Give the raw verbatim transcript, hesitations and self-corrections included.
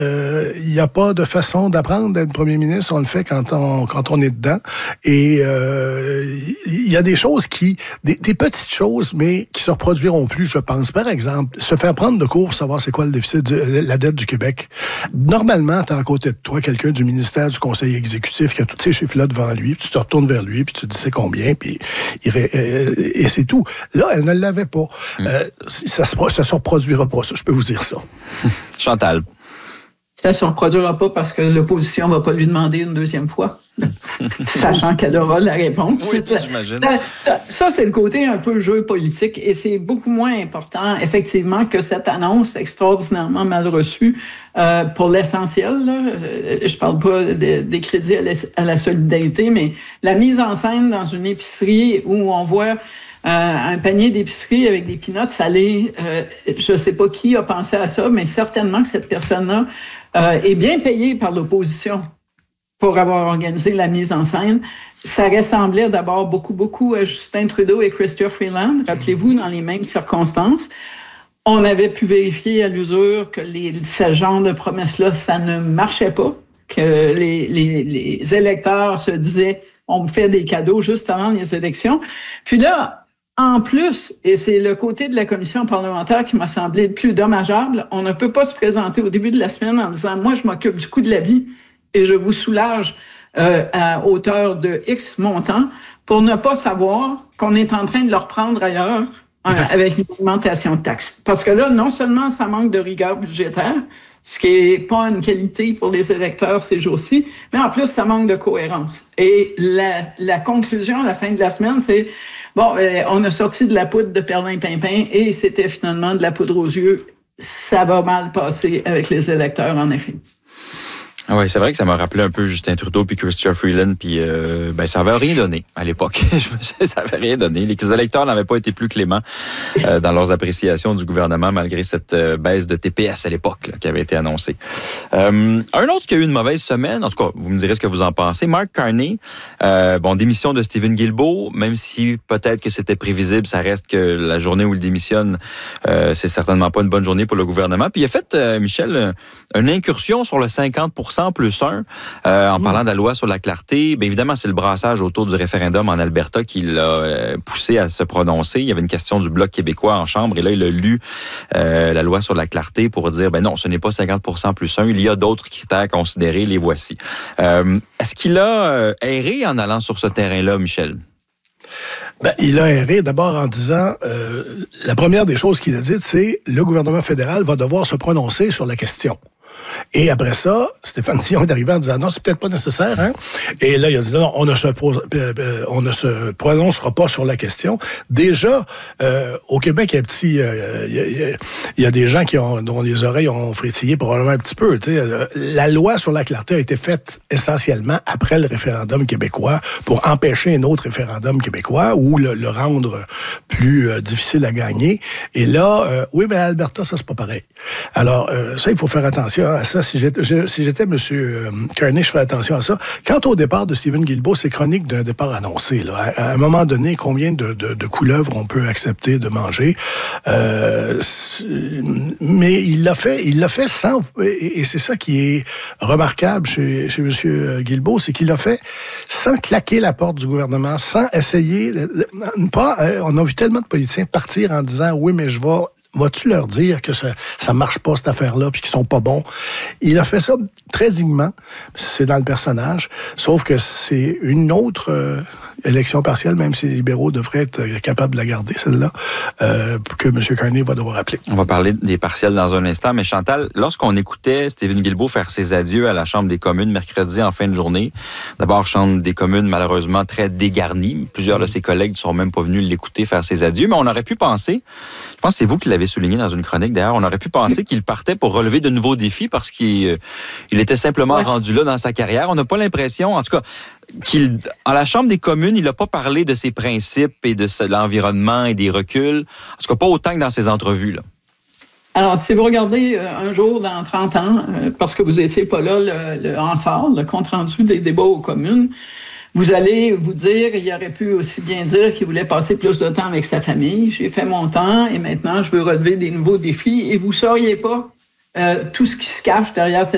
Euh, il n'y a pas de façon d'apprendre d'être premier ministre, on le fait quand on, quand on est dedans. Et euh, il y a des choses qui, des, des petites choses, mais qui se reproduiront plus, je pense. Par exemple, se faire prendre de cours pour savoir c'est quoi le déficit, du, la dette du Québec. Normalement, tu as à côté de toi quelqu'un du ministère du Conseil exécutif qui a tous ces chiffres-là devant lui, puis tu te retournes vers lui, puis tu te dis c'est combien, puis il, euh, et c'est tout. Là, elle ne l'avait pas. Mmh. Euh, ça ne se, se reproduira pas, ça, je peux vous dire ça. Chantal. Ça ne se reproduira pas parce que l'opposition ne va pas lui demander une deuxième fois, sachant qu'elle aura la réponse. Oui, ça, j'imagine. Ça, ça, c'est le côté un peu jeu politique et c'est beaucoup moins important, effectivement, que cette annonce extraordinairement mal reçue euh, pour l'essentiel. Là, je ne parle pas de, des crédits à la, à la solidarité, mais la mise en scène dans une épicerie où on voit Euh, un panier d'épicerie avec des peanuts salés. Euh, je ne sais pas qui a pensé à ça, mais certainement que cette personne-là euh, est bien payée par l'opposition pour avoir organisé la mise en scène. Ça ressemblait d'abord beaucoup, beaucoup à Justin Trudeau et Chrystia Freeland, rappelez-vous, dans les mêmes circonstances. On avait pu vérifier à l'usure que les, ce genre de promesses-là, ça ne marchait pas, que les, les, les électeurs se disaient « on me fait des cadeaux juste avant les élections ». Puis là, en plus, et c'est le côté de la commission parlementaire qui m'a semblé le plus dommageable, on ne peut pas se présenter au début de la semaine en disant « moi, je m'occupe du coût de la vie et je vous soulage euh, à hauteur de X montant » pour ne pas savoir qu'on est en train de leur prendre ailleurs hein, avec une augmentation de taxes. Parce que là, non seulement ça manque de rigueur budgétaire, ce qui n'est pas une qualité pour les électeurs ces jours-ci, mais en plus, ça manque de cohérence. Et la, la conclusion à la fin de la semaine, c'est bon, euh, on a sorti de la poudre de perlimpinpin et c'était finalement de la poudre aux yeux. Ça va mal passer avec les électeurs, en effet. Oui, c'est vrai que ça m'a rappelé un peu Justin Trudeau puis Chrystia Freeland, puis euh, ben ça avait rien donné à l'époque. Ça avait rien donné. Les électeurs n'avaient pas été plus cléments euh, dans leurs appréciations du gouvernement malgré cette euh, baisse de T P S à l'époque là, qui avait été annoncée. Euh, un autre qui a eu une mauvaise semaine, en tout cas, vous me direz ce que vous en pensez, Mark Carney, euh, bon, démission de Stephen Guilbeault, même si peut-être que c'était prévisible, ça reste que la journée où il démissionne, euh, c'est certainement pas une bonne journée pour le gouvernement. Puis il a fait, euh, Michel, une incursion sur le cinquante pour cent plus un, euh, en parlant de la loi sur la clarté. Bien évidemment, c'est le brassage autour du référendum en Alberta qui l'a euh, poussé à se prononcer. Il y avait une question du Bloc québécois en Chambre et là, il a lu euh, la loi sur la clarté pour dire, ben non, ce n'est pas cinquante pour cent plus un, il y a d'autres critères à considérer, les voici. Euh, est-ce qu'il a euh, erré en allant sur ce terrain-là, Michel? Ben, il a erré d'abord en disant, euh, la première des choses qu'il a dites, c'est le gouvernement fédéral va devoir se prononcer sur la question. Et après ça, Stéphane Dion est arrivé en disant « Non, c'est peut-être pas nécessaire. Hein? » Et là, il a dit « Non, on ne se, on ne se prononcera pas sur la question. » Déjà, euh, au Québec, il y a, petit, euh, il, y a, il y a des gens qui ont, dont les oreilles ont frétillé probablement un petit peu. Tu sais, la loi sur la clarté a été faite essentiellement après le référendum québécois pour empêcher un autre référendum québécois ou le, le rendre plus euh, difficile à gagner. Et là, euh, oui, mais à Alberta, ça, c'est pas pareil. Alors, euh, ça, il faut faire attention à ça. Si j'étais, si j'étais M. Carney, je ferais attention à ça. Quant au départ de Stephen Guilbeault, c'est chronique d'un départ annoncé. Là. À, à un moment donné, combien de, de, de couleuvres on peut accepter de manger? Euh, mais il l'a fait, il l'a fait sans... Et, et c'est ça qui est remarquable chez, chez M. Guilbeault, c'est qu'il l'a fait sans claquer la porte du gouvernement, sans essayer... Pas, on a vu tellement de politiciens partir en disant « Oui, mais je vais... » Vas-tu leur dire que ça ça marche pas, cette affaire-là, puis qu'ils sont pas bons? Il a fait ça très dignement. C'est dans le personnage. Sauf que c'est une autre euh, élection partielle, même si les libéraux devraient être capables de la garder, celle-là, euh, que M. Carney va devoir appeler. On va parler des partiels dans un instant. Mais Chantal, lorsqu'on écoutait Stephen Guilbeault faire ses adieux à la Chambre des communes mercredi en fin de journée, d'abord, Chambre des communes, malheureusement, très dégarnie. Plusieurs de ses collègues ne sont même pas venus l'écouter faire ses adieux. Mais on aurait pu penser, je pense que c'est vous qui l'avez souligné dans une chronique, d'ailleurs, on aurait pu penser qu'il partait pour relever de nouveaux défis parce qu'il euh, il était simplement ouais. rendu là dans sa carrière. On n'a pas l'impression, en tout cas, qu'il, à la Chambre des communes, il n'a pas parlé de ses principes et de, de l'environnement et des reculs. En tout cas, pas autant que dans ses entrevues, là. Alors, si vous regardez euh, un jour dans trente ans, euh, parce que vous n'étiez pas là, le, le en salle, le compte-rendu des débats aux communes, vous allez vous dire, il aurait pu aussi bien dire qu'il voulait passer plus de temps avec sa famille. J'ai fait mon temps et maintenant, je veux relever des nouveaux défis. Et vous ne sauriez pas euh, tout ce qui se cache derrière cette